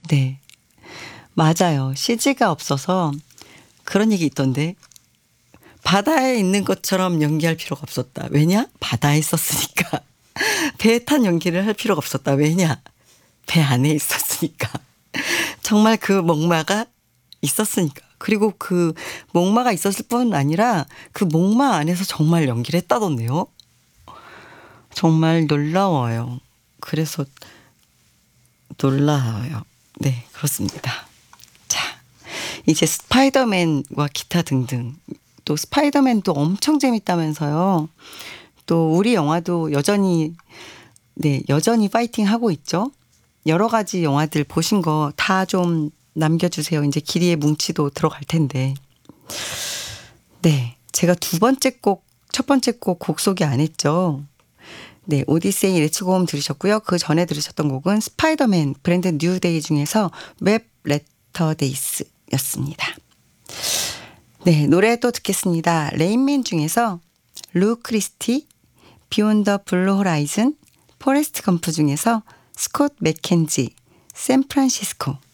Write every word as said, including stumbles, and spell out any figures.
네. 맞아요. 씨지가 없어서 그런 얘기 있던데 바다에 있는 것처럼 연기할 필요가 없었다. 왜냐? 바다에 있었으니까. 배에 탄 연기를 할 필요가 없었다. 왜냐? 배 안에 있었으니까. 정말 그 목마가 있었으니까. 그리고 그 목마가 있었을 뿐 아니라 그 목마 안에서 정말 연기를 했다던데요. 정말 놀라워요. 그래서 놀라워요. 네, 그렇습니다. 자, 이제 스파이더맨과 기타 등등. 또 스파이더맨도 엄청 재밌다면서요. 또 우리 영화도 여전히 네, 여전히 파이팅 하고 있죠. 여러 가지 영화들 보신 거 다 좀 남겨주세요. 이제 길이의 뭉치도 들어갈 텐데. 네, 제가 두 번째 곡, 첫 번째 곡 곡 소개 안 했죠. 네, 오디세이 레츠고홈 들으셨고요. 그 전에 들으셨던 곡은 스파이더맨 브랜드 뉴데이 중에서 웹 레터 데이스였습니다. 네, 노래 또 듣겠습니다. 레인맨 중에서 루 크리스티, 비욘 더 블루 호라이즌, 포레스트 검프 중에서 스콧 맥켄지, 샌프란시스코.